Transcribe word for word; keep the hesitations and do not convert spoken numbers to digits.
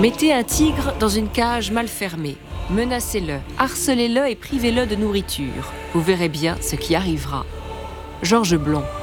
Mettez un tigre dans une cage mal fermée. Menacez-le, harcelez-le et privez-le de nourriture. Vous verrez bien ce qui arrivera. Georges Blond.